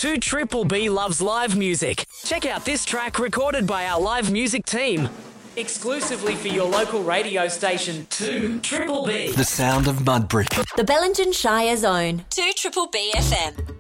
2 Triple B loves live music. Check out this track recorded by our live music team. Exclusively for your local radio station, 2 Triple B. The sound of Mudbrick. The Bellingen Shire's own 2 Triple B FM.